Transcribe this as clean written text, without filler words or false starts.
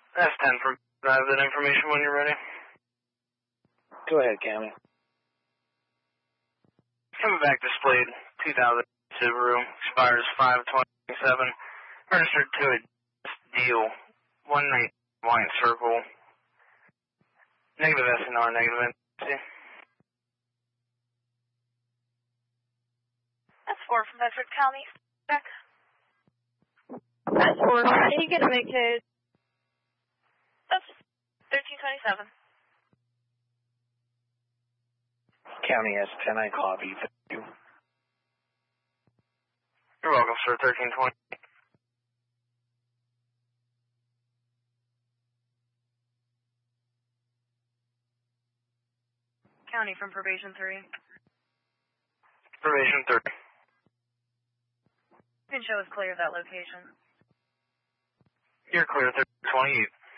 That's 10 from. I have that information when you're ready. Go ahead, Cammy. Coming back displayed 2000 Subaru, expires 5/27, registered to a deal, 19 White Circle, negative SNR, negative NC. That's 4 from Bedford County. Check. That's 4. How are you going to make it? That's 1327. County S10, I copy. Thank you. You're welcome, sir. 1320. County from Probation 3. Probation 3. You can show us clear of that location. You're clear. 1328.